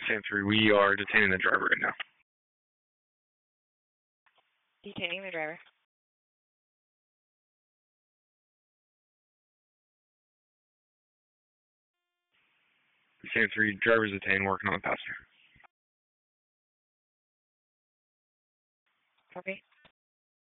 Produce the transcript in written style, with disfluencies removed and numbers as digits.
Sam 3, we are detaining the driver right now. Detaining the driver. Sam 3, driver's detained, working on the passenger. Copy.